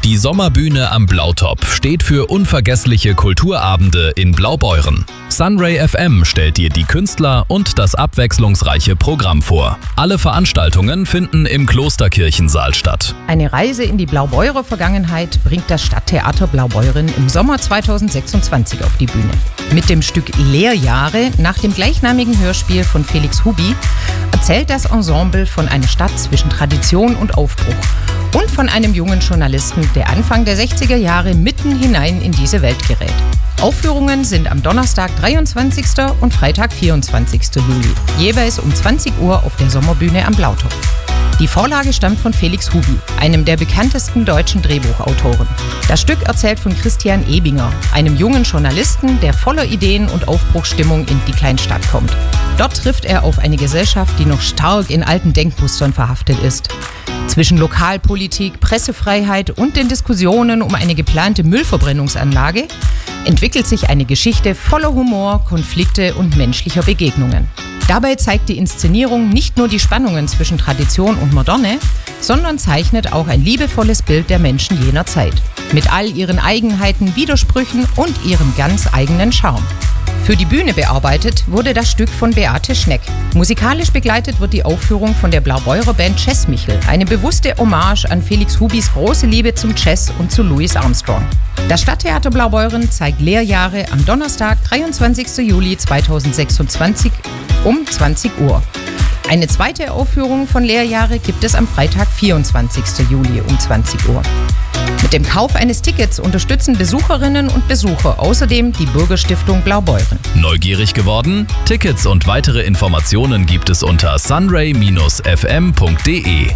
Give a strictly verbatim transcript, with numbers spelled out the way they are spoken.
Die Sommerbühne am Blautopf steht für unvergessliche Kulturabende in Blaubeuren. Sunray F M stellt dir die Künstler und das abwechslungsreiche Programm vor. Alle Veranstaltungen finden im Klosterkirchensaal statt. Eine Reise in die Blaubeurer Vergangenheit bringt das Stadttheater Blaubeuren im Sommer zweitausendsechsundzwanzig auf die Bühne. Mit dem Stück Lehrjahre nach dem gleichnamigen Hörspiel von Felix Hubi erzählt das Ensemble von einer Stadt zwischen Tradition und Aufbruch und von einem jungen Journalisten, der Anfang der sechziger Jahre mitten hinein in diese Welt gerät. Aufführungen sind am Donnerstag, dreiundzwanzigsten und Freitag, vierundzwanzigsten Juli, jeweils um zwanzig Uhr auf der Sommerbühne am Blautopf. Die Vorlage stammt von Felix Hubi, einem der bekanntesten deutschen Drehbuchautoren. Das Stück erzählt von Christian Ebinger, einem jungen Journalisten, der voller Ideen und Aufbruchsstimmung in die Kleinstadt kommt. Dort trifft er auf eine Gesellschaft, die noch stark in alten Denkmustern verhaftet ist. Zwischen Lokalpolitik, Pressefreiheit und den Diskussionen um eine geplante Müllverbrennungsanlage entwickelt sich eine Geschichte voller Humor, Konflikte und menschlicher Begegnungen. Dabei zeigt die Inszenierung nicht nur die Spannungen zwischen Tradition und Moderne, sondern zeichnet auch ein liebevolles Bild der Menschen jener Zeit. Mit all ihren Eigenheiten, Widersprüchen und ihrem ganz eigenen Charme. Für die Bühne bearbeitet wurde das Stück von Beate Schneck. Musikalisch begleitet wird die Aufführung von der Blaubeurer Band Jazz Michel, eine bewusste Hommage an Felix Hubis große Liebe zum Jazz und zu Louis Armstrong. Das Stadttheater Blaubeuren zeigt Lehrjahre am Donnerstag, dreiundzwanzigsten Juli zweitausendsechsundzwanzig um zwanzig Uhr. Eine zweite Aufführung von Lehrjahre gibt es am Freitag, vierundzwanzigsten Juli um zwanzig Uhr. Mit dem Kauf eines Tickets unterstützen Besucherinnen und Besucher außerdem die Bürgerstiftung Blaubeuren. Neugierig geworden? Tickets und weitere Informationen gibt es unter sunray Bindestrich f m punkt de.